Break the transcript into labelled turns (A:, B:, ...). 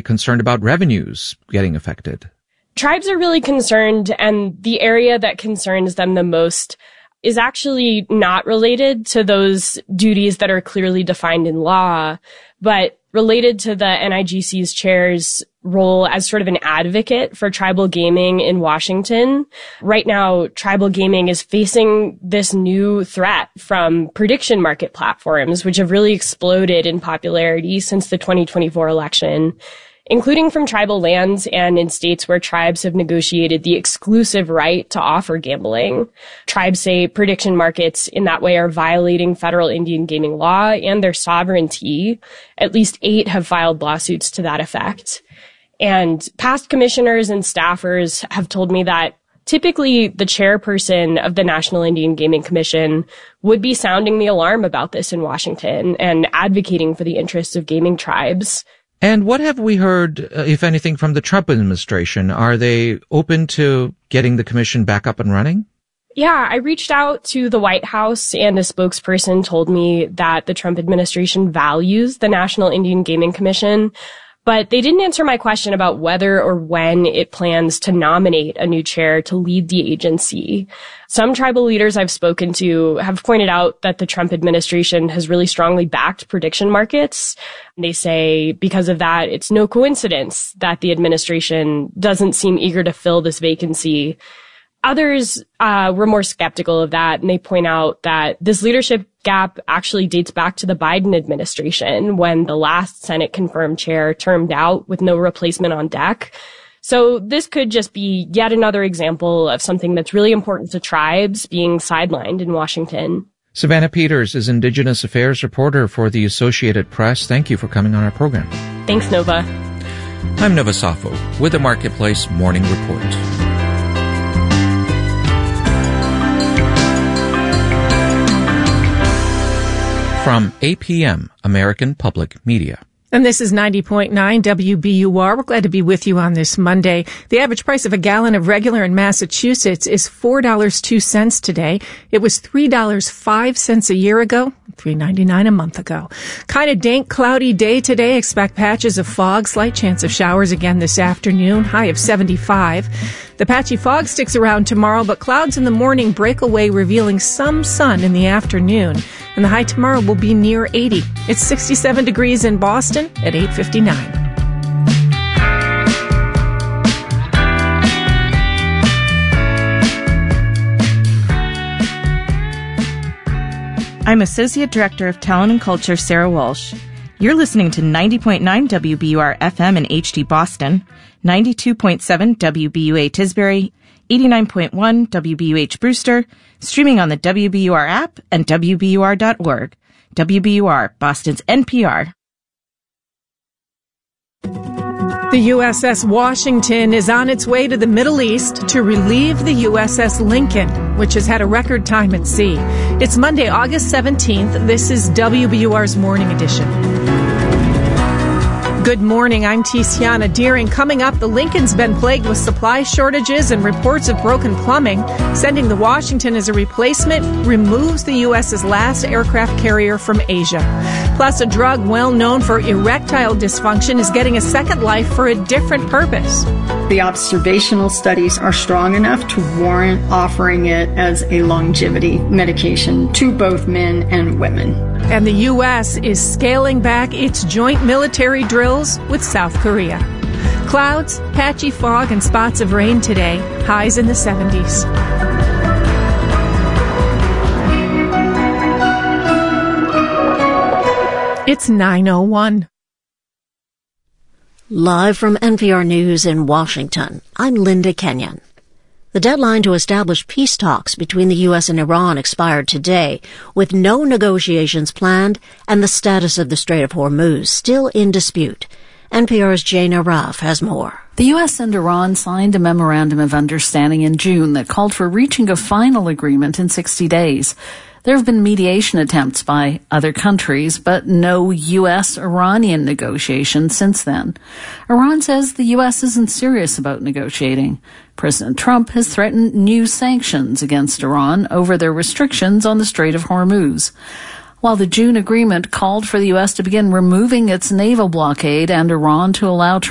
A: concerned about revenues getting affected?
B: Tribes are really concerned, and the area that concerns them the most is actually not related to those duties that are clearly defined in law, but related to the NIGC's chair's role as sort of an advocate for tribal gaming in Washington. Right now, tribal gaming is facing this new threat from prediction market platforms, which have really exploded in popularity since the 2024 election, including from tribal lands and in states where tribes have negotiated the exclusive right to offer gambling. Tribes say prediction markets in that way are violating federal Indian gaming law and their sovereignty. At least 8 have filed lawsuits to that effect. And past commissioners and staffers have told me that typically the chairperson of the National Indian Gaming Commission would be sounding the alarm about this in Washington and advocating for the interests of gaming tribes.
A: And what have we heard, if anything, from the Trump administration? Are they open to getting the commission back up and running?
B: Yeah, I reached out to the White House, and a spokesperson told me that the Trump administration values the National Indian Gaming Commission, but they didn't answer my question about whether or when it plans to nominate a new chair to lead the agency. Some tribal leaders I've spoken to have pointed out that the Trump administration has really strongly backed prediction markets. They say because of that, it's no coincidence that the administration doesn't seem eager to fill this vacancy. Others were more skeptical of that, and they point out that this leadership gap actually dates back to the Biden administration when the last Senate-confirmed chair termed out with no replacement on deck. So this could just be yet another example of something that's really important to tribes being sidelined in Washington.
A: Savannah Peters is Indigenous Affairs reporter for the Associated Press. Thank you for coming on our program.
B: Thanks, Nova.
A: I'm Nova Safo with the Marketplace Morning Report. From APM, American Public Media.
C: And this is 90.9 WBUR. We're glad to be with you on this Monday. The average price of a gallon of regular in Massachusetts is $4.02 today. It was $3.05 a year ago, $3.99 a month ago. Kind of dank, cloudy day today. Expect patches of fog, slight chance of showers again this afternoon, high of 75. The patchy fog sticks around tomorrow, but clouds in the morning break away, revealing some sun in the afternoon. And the high tomorrow will be near 80. It's 67 degrees in Boston at 8:59.
D: I'm Associate Director of Talent and Culture, Sarah Walsh. You're listening to 90.9 WBUR FM in HD Boston, 92.7 WBUA Tisbury, 89.1 WBUH Brewster, streaming on the WBUR app and WBUR.org. WBUR, Boston's NPR.
C: The USS Washington is on its way to the Middle East to relieve the USS Lincoln, which has had a record time at sea. It's Monday, August 17th. This is WBUR's Morning Edition. Good morning, I'm Tiziana Deering. Coming up, the Lincoln's been plagued with supply shortages and reports of broken plumbing. Sending the Washington as a replacement removes the U.S.'s last aircraft carrier from Asia. Plus, a drug well known for erectile dysfunction is getting a second life for a different purpose.
E: The observational studies are strong enough to warrant offering it as a longevity medication to both men and women.
C: And the U.S. is scaling back its joint military drills with South Korea. Clouds, patchy fog, and spots of rain today. Highs in the 70s. It's 9:01.
F: Live from NPR News in Washington, I'm Linda Kenyon. The deadline to establish peace talks between the U.S. and Iran expired today, with no negotiations planned and the status of the Strait of Hormuz still in dispute. NPR's Jane Araf has more.
G: The U.S. and Iran signed a memorandum of understanding in June that called for reaching a final agreement in 60 days. There have been mediation attempts by other countries, but no U.S.-Iranian negotiations since then. Iran says the U.S. isn't serious about negotiating. President Trump has threatened new sanctions against Iran over their restrictions on the Strait of Hormuz. While the June agreement called for the U.S. to begin removing its naval blockade and Iran to allow